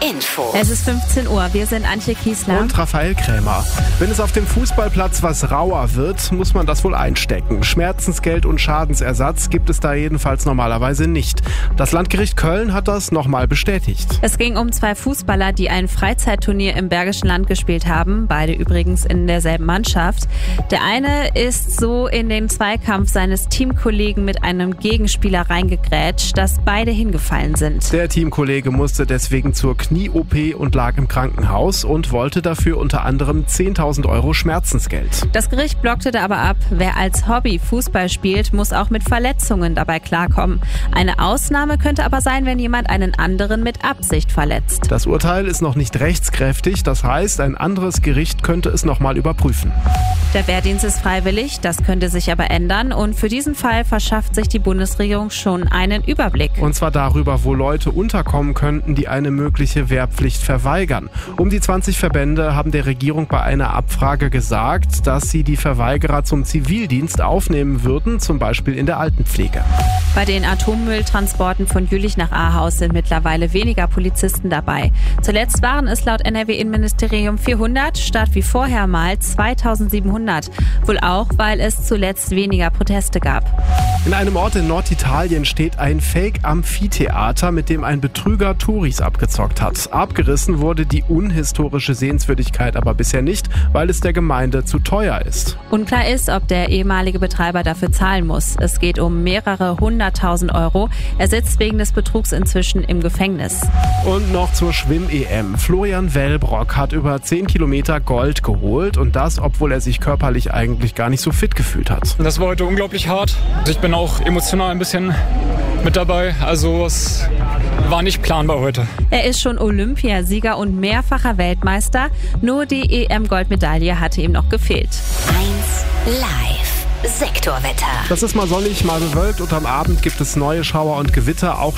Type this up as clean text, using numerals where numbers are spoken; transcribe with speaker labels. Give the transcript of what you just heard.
Speaker 1: Info.
Speaker 2: Es ist 15 Uhr, wir sind Antje Kiesler
Speaker 3: und Raphael Krämer. Wenn es auf dem Fußballplatz was rauer wird, muss man das wohl einstecken. Schmerzensgeld und Schadensersatz gibt es da jedenfalls normalerweise nicht. Das Landgericht Köln hat das nochmal bestätigt.
Speaker 2: Es ging um 2 Fußballer, die ein Freizeitturnier im Bergischen Land gespielt haben, beide übrigens in derselben Mannschaft. Der eine ist so in den Zweikampf seines Teamkollegen mit einem Gegenspieler reingegrätscht, dass beide hingefallen sind.
Speaker 3: Der Teamkollege musste deswegen zur Knie-OP und lag im Krankenhaus und wollte dafür unter anderem 10.000 € Schmerzensgeld.
Speaker 2: Das Gericht blockte da aber ab. Wer als Hobby Fußball spielt, muss auch mit Verletzungen dabei klarkommen. Eine Ausnahme könnte aber sein, wenn jemand einen anderen mit Absicht verletzt.
Speaker 3: Das Urteil ist noch nicht rechtskräftig, das heißt, ein anderes Gericht könnte es nochmal überprüfen.
Speaker 2: Der Wehrdienst ist freiwillig, das könnte sich aber ändern und für diesen Fall verschafft sich die Bundesregierung schon einen Überblick.
Speaker 3: Und zwar darüber, wo Leute unterkommen könnten, die eine mögliche Wehrpflicht verweigern. Um die 20 Verbände haben der Regierung bei einer Abfrage gesagt, dass sie die Verweigerer zum Zivildienst aufnehmen würden, zum Beispiel in der Altenpflege.
Speaker 2: Bei den Atommülltransporten von Jülich nach Ahaus sind mittlerweile weniger Polizisten dabei. Zuletzt waren es laut NRW-Innenministerium 400 statt wie vorher mal 2700. Wohl auch, weil es zuletzt weniger Proteste gab.
Speaker 3: In einem Ort in Norditalien steht ein Fake-Amphitheater, mit dem ein Betrüger Touris abgezockt hat. Abgerissen wurde die unhistorische Sehenswürdigkeit aber bisher nicht, weil es der Gemeinde zu teuer ist.
Speaker 2: Unklar ist, ob der ehemalige Betreiber dafür zahlen muss. Es geht um mehrere 100.000 €. Er sitzt wegen des Betrugs inzwischen im Gefängnis.
Speaker 3: Und noch zur Schwimm-EM. Florian Wellbrock hat über 10 Kilometer Gold geholt und das, obwohl er sich körperlich eigentlich gar nicht so fit gefühlt hat.
Speaker 4: Das war heute unglaublich hart. Ich bin auch emotional ein bisschen mit dabei. Also es war nicht planbar heute.
Speaker 2: Er ist schon Olympiasieger und mehrfacher Weltmeister. Nur die EM-Goldmedaille hatte ihm noch gefehlt.
Speaker 1: 1 Live. Sektorwetter.
Speaker 3: Das ist mal sonnig, mal bewölkt und am Abend gibt es neue Schauer und Gewitter, auch